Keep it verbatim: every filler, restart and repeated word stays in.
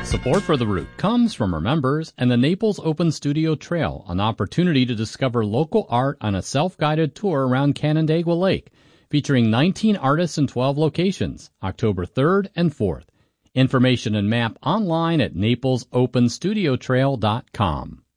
Support for The Route comes from our members and the Naples Open Studio Trail, an opportunity to discover local art on a self-guided tour around Canandaigua Lake, featuring nineteen artists in twelve locations, October third and fourth. Information and map online at naples open studio trail dot com.